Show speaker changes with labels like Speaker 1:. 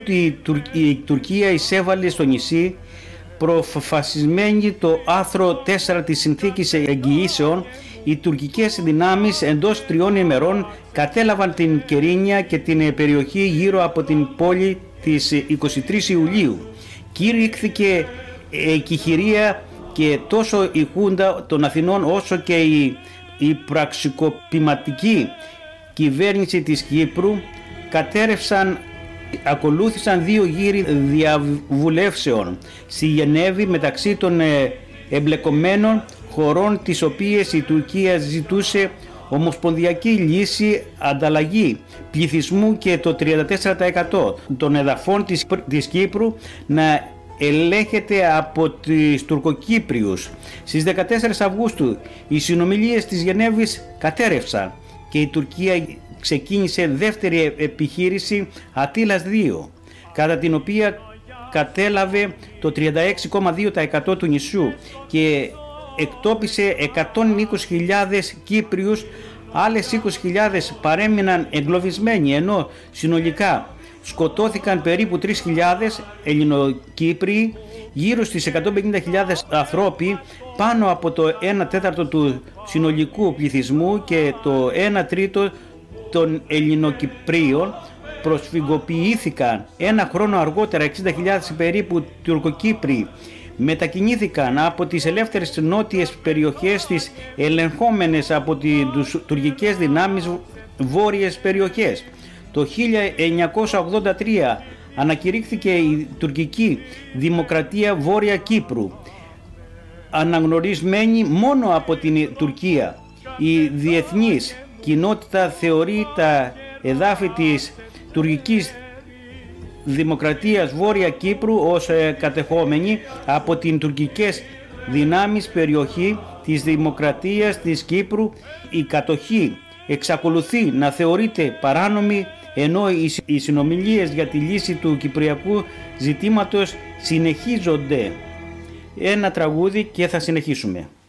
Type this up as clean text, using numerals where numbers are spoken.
Speaker 1: Η Τουρκία εισέβαλε στο νησί προφασισμένη το άρθρο 4 της Συνθήκης Εγγυήσεων. Οι τουρκικές δυνάμεις εντός 3 ημερών κατέλαβαν την Κερίνια και την περιοχή γύρω από την πόλη της 23 Ιουλίου. Κήρυκθηκε εκεχηρία και τόσο η Χούντα των Αθηνών όσο και η πραξικοπηματική κυβέρνηση της Κύπρου ακολούθησαν 2 γύροι διαβουλεύσεων στη Γενέβη μεταξύ των εμπλεκομένων χωρών, τις οποίες η Τουρκία ζητούσε ομοσπονδιακή λύση, ανταλλαγή πληθυσμού και το 34% των εδαφών της Κύπρου να ελέγχεται από τις Τουρκοκύπριους. Στις 14 Αυγούστου οι συνομιλίες της Γενέβης κατέρευσαν και η Τουρκία ξεκίνησε δεύτερη επιχείρηση Αττήλας 2, κατά την οποία κατέλαβε το 36,2% του νησιού και εκτόπισε 120.000 Κύπριους. Άλλες 20.000 παρέμειναν εγκλωβισμένοι, ενώ συνολικά σκοτώθηκαν περίπου 3.000 Ελληνοκύπριοι, γύρω στις 150.000 ανθρώποι, πάνω από το 1/4 του συνολικού πληθυσμού και το 1/3 των Ελληνοκυπρίων προσφυγοποιήθηκαν. Ένα χρόνο αργότερα 60.000 περίπου Τουρκοκύπριοι μετακινήθηκαν από τις ελεύθερες νότιες περιοχές στις ελεγχόμενες από τις τουρκικές δυνάμεις βόρειες περιοχές. Το 1983 ανακηρύχθηκε η τουρκική Δημοκρατία Βόρεια Κύπρου, αναγνωρισμένη μόνο από την Τουρκία. Η διεθνής κοινότητα θεωρεί τα εδάφη της τουρκικής Δημοκρατίας Βόρεια Κύπρου ως κατεχόμενη από την τουρκικές δυνάμεις περιοχή της Δημοκρατίας της Κύπρου. Η κατοχή εξακολουθεί να θεωρείται παράνομη, ενώ οι συνομιλίες για τη λύση του κυπριακού ζητήματος συνεχίζονται. Ένα τραγούδι και θα συνεχίσουμε.